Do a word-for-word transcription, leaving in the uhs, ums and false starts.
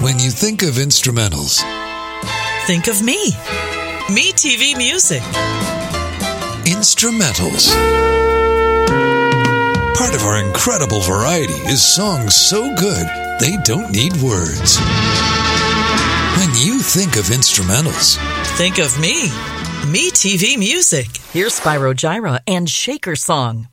When you think of instrumentals, Think of me. Me T V Music. instrumentals. Part of our incredible variety is songs so good they don't need words. When you think of instrumentals, Think of me. Me T V Music. Here's Spyro Gyra and Shaker Song.